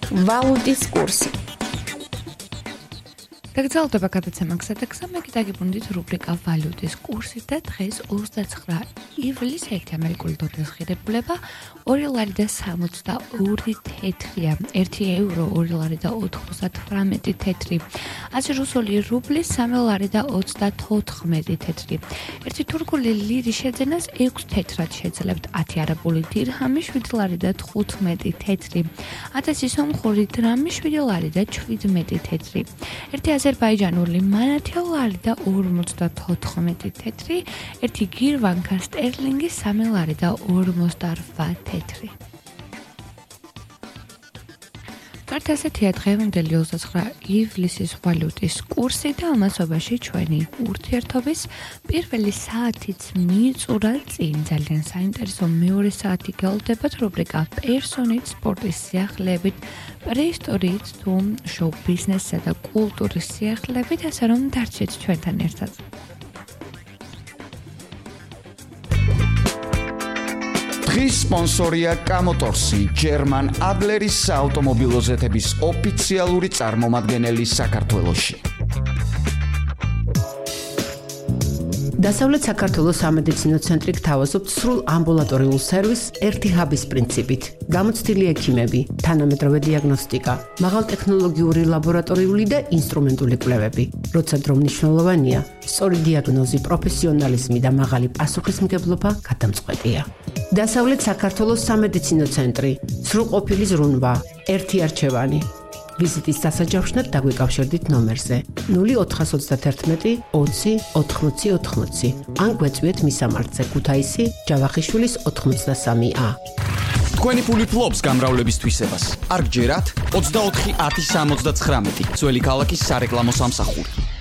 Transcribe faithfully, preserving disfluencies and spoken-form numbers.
ვალუტის კურსი. დაგრძელდება გადაცემა გზადაგზა, მე გიტაგიბუნდით რუბრიკა ვალუტის კურსი და დღეს ოცდაცხრა ივლისს ერთი ამერიკული დოლარის ღირებულება ორი ლარი და სამოცდაორი თეთრია, ერთი ევრო ორი ლარი და ოთხმოცდათვრამეტი თეთრი, ათი რუსული რუბლი სამი ლარი და ოცდათოთხმეტი თეთრი, ერთი თურქული ლირის შეძენას ექვს თეთრად შეძლებთ, ათი არაბული დირჰამი შვიდი ლარი და თხუთმეტი თეთრი, ათასი სომხური დრამი შვიდი ლარი და შვიდმეტი თეთრი, ერთი აზერბაიჯანული მანათი ლარი და ორმოცდათოთხმეტი თეთრი, ერთი გირვანკა სტერლინგი სამი ლარი და ორმოცდარვა თეთრი. გარდა ასეთია დღევანდელი ოცდაცხრა ივლისის ვალუტის კურსი და ამასობაში ჩვენი ურთიერთობის პირველი საათიც მიიწურა წინ. ძალიან საინტერესო მეორე საათი გელოდებათ რუბრიკა პერსონით, სპორტის სიახლეებით, პრეისტორიით თუ შოუ ბიზნესსა და კულტურის სიახლეებით, ასე რომ დარჩეთ ჩვენთან ერთად. დღის სპონსორია კამოტორსი, ჯერმან ადლერის საავტომობილო ზეთების ოფიციალური წარმომადგენელი საქართველოში. დასავლეთ საქართველოს სამედიცინო ცენტრი გთავაზობთ სრულ ამბულატორიულ სერვისს ერთი ჰაბის პრინციპით. გამოცდილი ექიმები, თანამედროვე დიაგნოსტიკა, მაღალტექნოლოგიური ლაბორატორიული და ინსტრუმენტული კვლევები. როცა დრო მნიშვნელოვანია, სწორი დიაგნოზი, პროფესიონალიზმი და მაღალი პასუხისმგებლობა გადამწყვეტია. დასავლეთ საქართველოს სამედიცინო ცენტრი, სრულყოფილი ზრუნვა, ერთი არჩევანი. ვიზიტის დასაჯავშნად დაგვიკავშირდით ნომერზე ნული ოთხას ოცდაათერთმეტი ოცი ოთხმოცი ოთხმოცი ან გვეწვიეთ მისამართზე ქუთაისი ჯავახიშვილის ოთხმოცდასამი ა. თქვენი ფული ფლობს გამრავლების თვისებას. არ გჯერათ ოცდაოთხი ათი სამოცდაცხრამეტი ძველი ქალაქის სარეკლამო სამსახური.